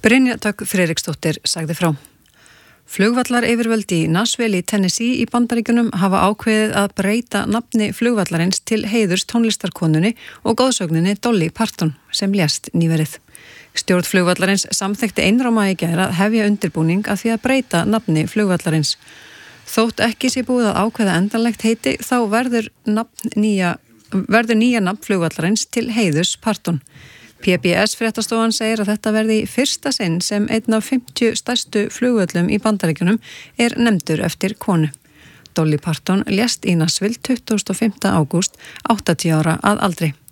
Brynja Dögg Friðriksdóttir sagði frá. Flugvallaryfirvöld í Nashville í Tennessee í Bandaríkjunum hafa ákveðið að breyta nafni flugvallarins til heiðurs tónlistarkonunni og góðsögninni Dolly Parton sem lést nýverið. Stjórn flugvallarins samþykkti einróma í gær að hefja undirbúning að því að breyta nafni flugvallarins. Þótt ekki sé búið að ákveða endanlegt heiti þá verður nýja nafn flugvallarins til heiðurs Parton. PBS fréttastofan segir að þetta verði í fyrsta sinn sem einn af 50 stærstu flugvöllum í Bandaríkjunum nefndur eftir konu. Dolly Parton lést í Nashville 25. ágúst, 80 ára að aldri.